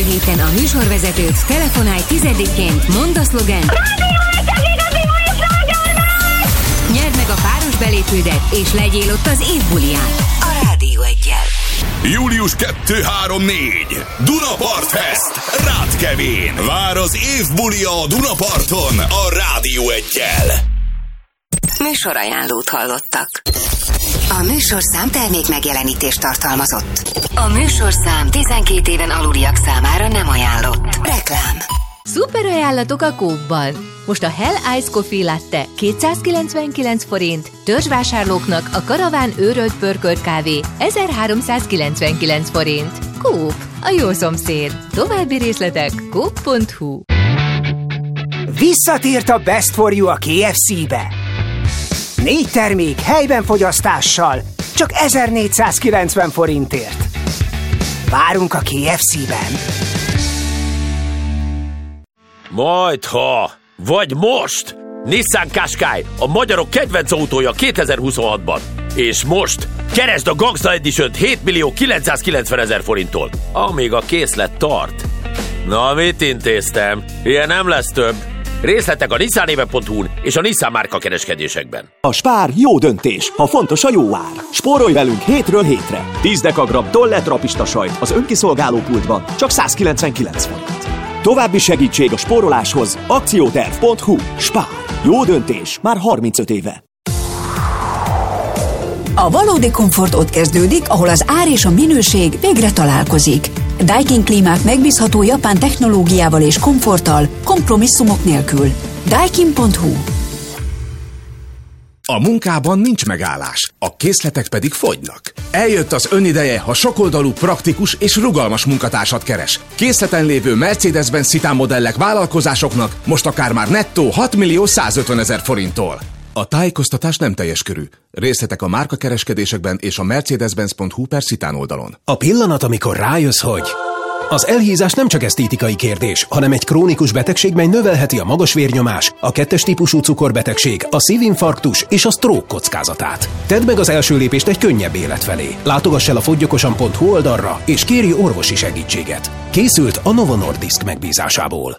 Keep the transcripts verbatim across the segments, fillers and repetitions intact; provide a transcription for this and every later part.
héten a műsorvezetőt, telefonálj tizediként, mondd a szlogent. Nyerd meg a páros belépődet, és legyél ott az év buliján. A Rádió Eggyel. július kettő három négy Dunapart Fest Rátkevén. Vár az év bulia a Dunaparton a Rádió Eggyel. Műsorajánlót hallottak. A műsorszám termék megjelenítést tartalmazott. A műsorszám tizenkét éven aluliak számára nem ajánlott. Reklám. Szuper ajánlatok a Coop-ban. Most a Hell Ice Coffee Latte kétszázkilencvenkilenc forint, törzsvásárlóknak a Karaván őrölt pörkölt kávé ezerháromszázkilencvenkilenc forint. Coop, a jó szomszéd. További részletek coop pont hu. Visszatért a Best for You a ké ef cé-be. Négy termék helyben fogyasztással, csak ezernégyszázkilencven forintért. Várunk a ké ef cé-ben. Majdha, vagy most! Nissan Qashqai, a magyarok kedvenc autója kétezer-huszonhatban. És most keresd a Gangsta Edition-t hét millió kilencszázkilencvenezer forinttól, amíg a készlet tart. Na, mit intéztem? Ilyen nem lesz több. Részletek a nissanéve pont hu-n és a Nissan márka kereskedésekben. A Spár jó döntés, ha fontos a jó ár. Spórolj velünk hétről hétre. tíz dekagramm Tollett rapista sajt az önkiszolgáló pultban csak százkilencvenkilenc forint. További segítség a spóroláshoz akcióterv pont hu. Spár. Jó döntés már harmincöt éve. A valódi komfort ott kezdődik, ahol az ár és a minőség végre találkozik. Daikin klímák megbízható japán technológiával és komforttal, kompromisszumok nélkül. Daikin pont hu. A munkában nincs megállás, a készletek pedig fogynak. Eljött az önideje, ha sokoldalú, praktikus és rugalmas munkatársat keres. Készleten lévő Mercedes-Benz Citan modellek vállalkozásoknak most akár már nettó hat millió százötvenezer forinttól. A tájékoztatás nem teljes körű. Részletek a márkakereskedésekben és a mercedes-benz pont hu per Citan oldalon. A pillanat, amikor rájössz, hogy... Az elhízás nem csak esztétikai kérdés, hanem egy krónikus betegség, mely növelheti a magas vérnyomás, a kettes típusú cukorbetegség, a szívinfarktus és a stroke kockázatát. Tedd meg az első lépést egy könnyebb élet felé. Látogass el a foggyokosan pont hu oldalra, és kérj orvosi segítséget. Készült a Novo Nordisk megbízásából.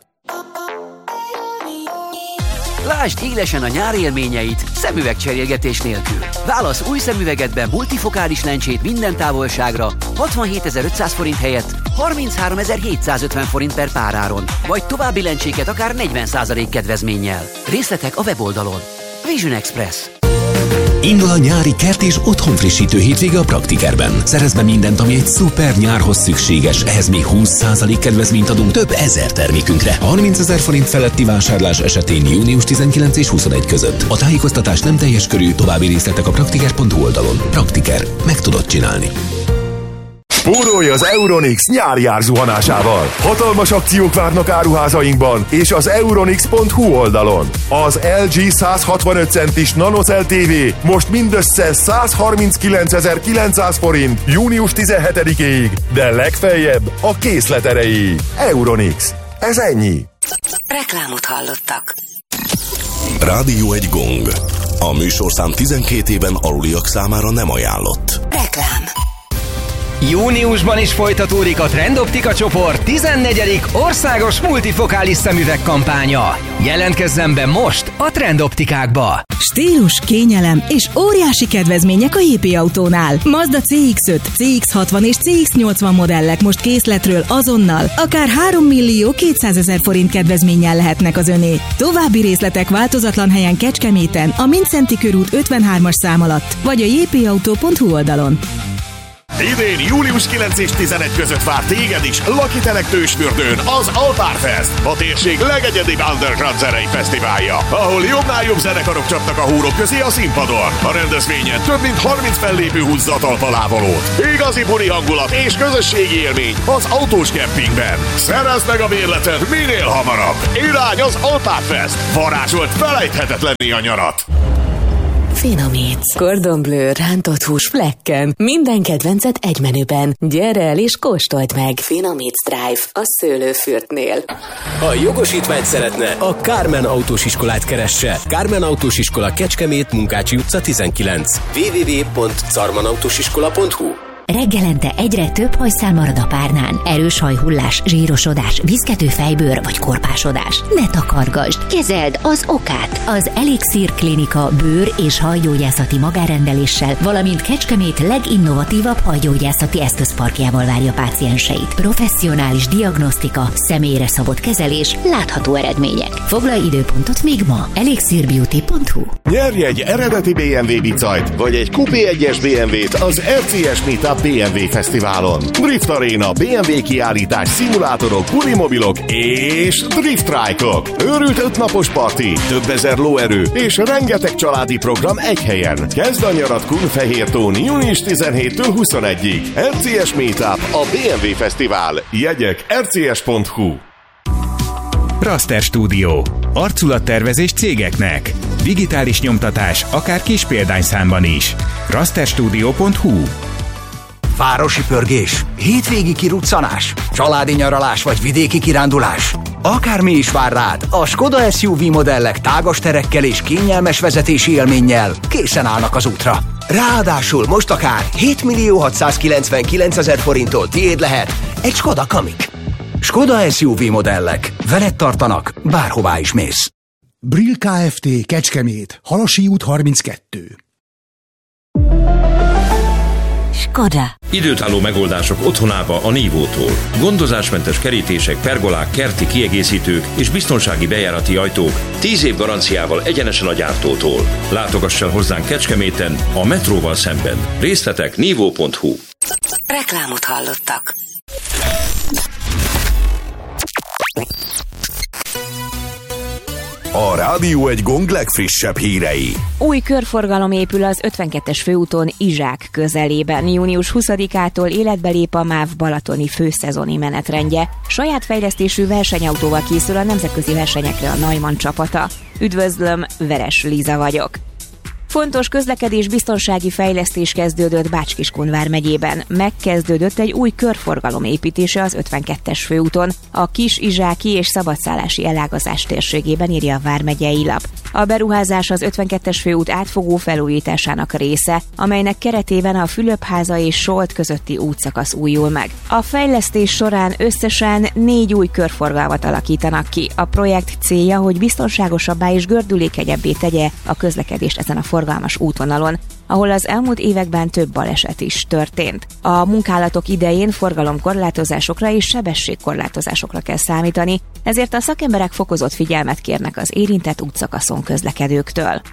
Lásd élesen a nyár élményeit szemüvegcserélgetés nélkül. Válasz új szemüvegedben multifokális lencsét minden távolságra hatvanhétezer-ötszáz forint helyett harmincháromezer-hétszázötven forint per páráron, vagy további lencséket akár negyven százalék kedvezménnyel. Részletek a weboldalon. Vision Express. Indul a nyári kert és otthonfrissítő hétvége a Praktikerben. Szerezd be mindent, ami egy szuper nyárhoz szükséges. Ehhez még húsz százalék kedvezményt adunk több ezer termékünkre. harmincezer forint feletti vásárlás esetén június tizenkilenc és huszonegy között. A tájékoztatás nem teljes körű, további részletek a praktiker pont hu oldalon. Praktiker. Meg tudod csinálni. Spórolj az Euronics nyári árzuhanásával! Hatalmas akciók várnak áruházainkban és az euronics pont hu oldalon. Az el gé száz hatvanöt centis NanoCell té vé most mindössze százharminckilencezer-kilencszáz forint június tizenhetedikéig, de legfeljebb a készlet erejéig. Euronics. Ez ennyi. Reklámot hallottak. Rádió egy gong. A műsorszám tizenkét éven aluliak számára nem ajánlott. Reklám. Júniusban is folytatódik a Trendoptika csoport tizennegyedik országos multifokális szemüveg kampánya. Jelentkezzen be most a Trendoptikákba! Stílus, kényelem és óriási kedvezmények a jé pé Autónál. Mazda cé iksz öt, cé iksz hatvan és cé iksz nyolcvan modellek most készletről azonnal akár három millió kétszázezer forint kedvezménnyel lehetnek az öné. További részletek változatlan helyen Kecskeméten, a Mindszenty körút ötvenhármas szám alatt, vagy a jé pé autó pont hu oldalon. Idén július kilenc és tizenegy között vár téged is Lakitelek Tősfürdőn az Alpár Fest, a térség legegyedibb underground zenei fesztiválja, ahol jobbnál jobb zenekarok csaptak a húrok közé a színpadon. A rendezvényen több mint harminc fellépő húzza a talpalávalót. Igazi buli hangulat és közösségi élmény az autós kempingben. Szerezd meg a bérleted minél hamarabb. Irány az Alpár Fest. Varázsolt, felejthetetlenné a nyarat. Finomítsz. Cordon Bleu, rántott hús flekken. Minden kedvencet egy menüben. Gyere el és kóstold meg. Finomítsz Drive a Szőlőfürtnél. Ha jogosítványt szeretne, a Kármen Autós Iskolát keresse. Kármen Autós Iskola, Kecskemét, Munkácsi utca tizenkilenc. double-u double-u double-u pont carmen autós iskola pont hu Reggelente egyre több hajszál marad a párnán. Erős hajhullás, zsírosodás, viszkető fejbőr vagy korpásodás. Ne takargasd, kezeld az okát. Az Elixir Klinika bőr- és hajgyógyászati magárendeléssel, valamint Kecskemét leginnovatívabb hajgyógyászati eszközparkjával várja pácienseit. Professzionális diagnosztika, személyre szabott kezelés, látható eredmények. Foglalj időpontot még ma. elixir beauty pont hu. Nyerj egy eredeti bé em vé bicajt, vagy egy kupé egyes bé em vét az er cé es Meetup bé em vé Fesztiválon. Drift Arena, bé em vé kiállítás, szimulátorok, bulimobilok és Drift Trike-ok. Őrült ötnapos parti, több ezer lóerő és rengeteg családi program egy helyen. Kezd a nyarat Kunfehértón június tizenhétől huszonegyig. er cé es Meetup, a bé em vé Fesztivál. Jegyek er cé es pont hu. Raster Studio. Arculattervezés cégeknek. Digitális nyomtatás, akár kis példányszámban is. raster studio pont hu. Városi pörgés, hétvégi kiruccanás, családi nyaralás vagy vidéki kirándulás. Akármi is vár rád, a Skoda es u vé modellek tágas terekkel és kényelmes vezetési élménnyel készen állnak az útra. Ráadásul most akár hétmillió hatszázkilencvenkilencezer forinttól tiéd lehet egy Skoda Kamiq. Skoda es u vé modellek. Veled tartanak, bárhová is mész. Brill Kft. Kecskemét, Halasi út harminckettő. Skoda. Időtálló megoldások otthonába a Nívótól. Gondozásmentes kerítések, pergolák, kerti kiegészítők és biztonsági bejárati ajtók tíz év garanciával egyenesen a gyártótól. Látogass el hozzánk Kecskeméten, a metróval szemben. Részletek nívó pont hu. Reklámot hallottak. A Rádió egy Gong legfrissebb hírei. Új körforgalom épül az ötvenkettes főúton Izsák közelében. június huszadikától életbe lép a MÁV balatoni főszezoni menetrendje. Saját fejlesztésű versenyautóval készül a nemzetközi versenyekre a Neumann csapata. Üdvözlöm, Veres Líza vagyok. Fontos közlekedés biztonsági fejlesztés kezdődött Bács-Kiskun vármegyében. Megkezdődött egy új körforgalom építése az ötvenkettes főúton, a Kis-Izsáki és szabadszállási elágazás térségében, írja a vármegyei lap. A beruházás az ötvenkettes főút átfogó felújításának része, amelynek keretében a Fülöpháza és Solt közötti útszakasz újul meg. A fejlesztés során összesen négy új körforgalmat alakítanak ki. A projekt célja, hogy biztonságosabbá és gördülékenyebbé tegye a közlekedést ezen a forgalmas útvonalon, ahol az elmúlt években több baleset is történt. A munkálatok idején forgalomkorlátozásokra és sebességkorlátozásokra kell számítani, ezért a szakemberek fokozott figyelmet kérnek az érintett útszakaszon közlekedőktől.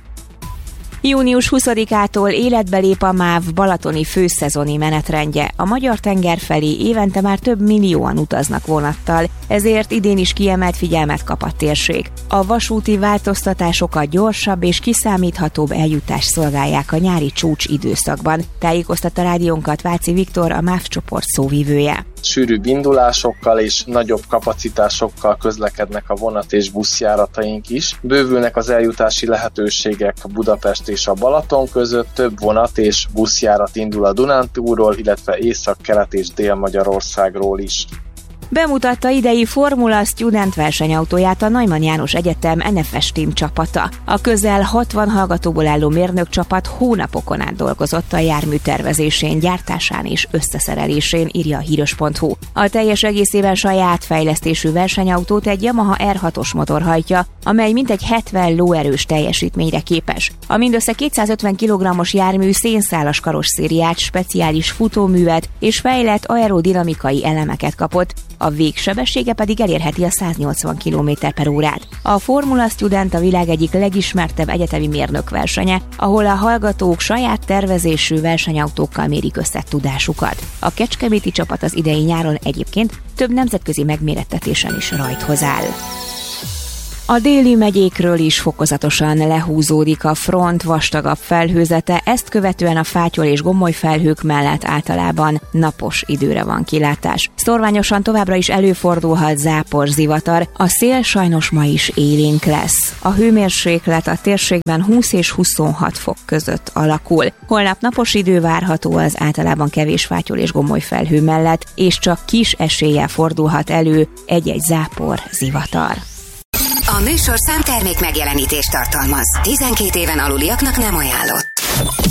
június huszadikától életbe lép a MÁV balatoni főszezoni menetrendje. A magyar tenger felé évente már több millióan utaznak vonattal, ezért idén is kiemelt figyelmet kap a térség. A vasúti változtatásokat gyorsabb és kiszámíthatóbb eljutást szolgálják a nyári csúcs időszakban, tájékoztatta rádiónkat Váci Viktor, a MÁV csoport szóvivője. Sűrűbb indulásokkal és nagyobb kapacitásokkal közlekednek a vonat és buszjárataink is. Bővülnek az eljutási lehetőségek Budapest és a Balaton között, több vonat és buszjárat indul a Dunántúlról, illetve Észak-Kelet és Dél-Magyarországról is. Bemutatta idei Formula Student versenyautóját a Neumann János Egyetem en ef es Team csapata. A közel hatvan hallgatóból álló mérnökcsapat hónapokon át dolgozott a jármű tervezésén, gyártásán és összeszerelésén, írja a híros pont hu. A teljes egészében saját fejlesztésű versenyautót egy Yamaha er hatos motor hajtja, amely mintegy hetven lóerős teljesítményre képes. A mindössze kétszázötven kilogrammos jármű szénszálas karosszériát, speciális futóművet és fejlett aerodinamikai elemeket kapott, a végsebessége pedig elérheti a száznyolcvan kilométer per órát. A Formula Student a világ egyik legismertebb egyetemi mérnökversenye, ahol a hallgatók saját tervezésű versenyautókkal mérik össze tudásukat. A kecskeméti csapat az idei nyáron egyébként több nemzetközi megmérettetésen is rajthoz áll. A déli megyékről is fokozatosan lehúzódik a front vastagabb felhőzete, ezt követően a fátyol és gommoly felhők mellett általában napos időre van kilátás. Szorványosan továbbra is előfordulhat zápor, zivatar, a szél sajnos ma is élénk lesz. A hőmérséklet a térségben húsz és huszonhat fok között alakul. Holnap napos idő várható az általában kevés fátyol és gommoly felhő mellett, és csak kis eséllyel fordulhat elő egy-egy zápor, zivatar. A műsorszám termék megjelenítést tartalmaz. tizenkét éven aluliaknak nem ajánlott.